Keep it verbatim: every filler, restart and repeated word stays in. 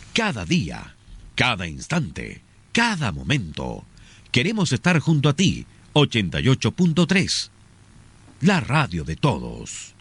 Cada día, cada instante, cada momento. Queremos estar junto a ti. ochenta y ocho punto tres. La radio de todos.